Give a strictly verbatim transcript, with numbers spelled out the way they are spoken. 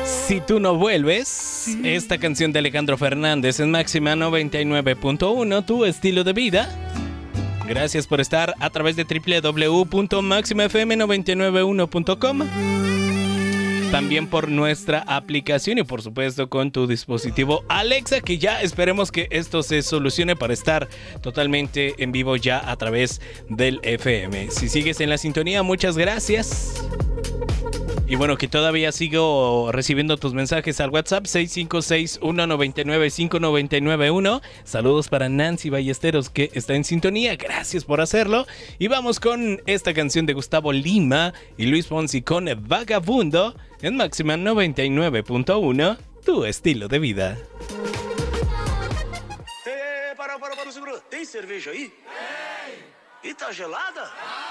Si tú no vuelves, esta canción de Alejandro Fernández en Máxima noventa y nueve punto uno, tu estilo de vida. Gracias por estar a través de doble u doble u doble u punto máxima f m noventa y nueve uno punto com. También por nuestra aplicación y por supuesto con tu dispositivo Alexa, que ya esperemos que esto se solucione para estar totalmente en vivo ya a través del F M. Si sigues en la sintonía, muchas gracias. Y bueno, que todavía sigo recibiendo tus mensajes al WhatsApp seis cinco seis, uno nueve nueve, cinco nueve nueve uno. Saludos para Nancy Ballesteros, que está en sintonía. Gracias por hacerlo. Y vamos con esta canción de Gustavo Lima y Luis Fonsi con Vagabundo en Máxima noventa y nueve punto uno, tu estilo de vida. Eh, para, para, para, segura. Tem cerveja aí? Tem. E tá gelada?